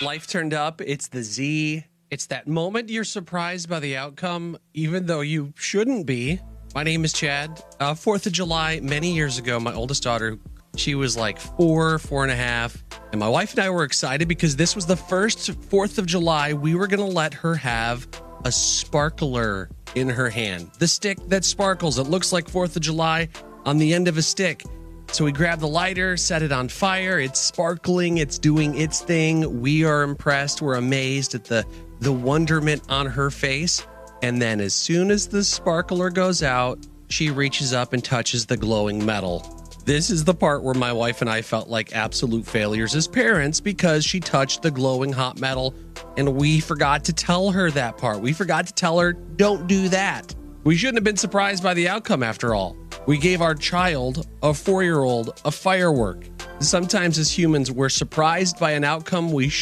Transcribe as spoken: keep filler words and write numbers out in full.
life turned up. It's the Z. It's that moment you're surprised by the outcome, even though you shouldn't be. My name is Chad. Uh, Fourth of July, many years ago, my oldest daughter, she was like four, four and a half. And my wife and I were excited because this was the first Fourth of July we were going to let her have a sparkler in her hand. The stick that sparkles. It looks like Fourth of July on the end of a stick. So we grabbed the lighter, set it on fire. It's sparkling. It's doing its thing. We are impressed. We're amazed at the, the wonderment on her face. And then as soon as the sparkler goes out, she reaches up and touches the glowing metal. This is the part where my wife and I felt like absolute failures as parents because she touched the glowing hot metal and we forgot to tell her that part. We forgot to tell her, don't do that. We shouldn't have been surprised by the outcome after all. We gave our child, a four-year-old, a firework. Sometimes as humans, we're surprised by an outcome we